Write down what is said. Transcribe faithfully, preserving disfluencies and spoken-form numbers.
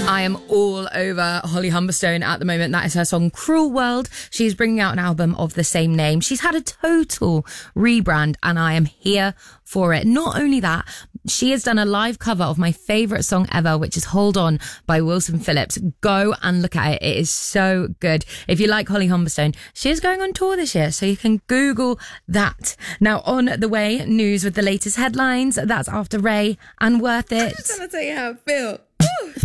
I am all over Holly Humberstone at the moment. That is her song Cruel World. She's bringing out an album of the same name. She's had a total rebrand and I am here for it. Not only that, she has done a live cover of my favourite song ever, which is Hold On by Wilson Phillips. Go and look at it. It is so good. If you like Holly Humberstone, she is going on tour this year, so you can Google that. Now, on the way, news with the latest headlines. That's after Ray and Worth It. I'm just trying to tell you how I feel. Ooh.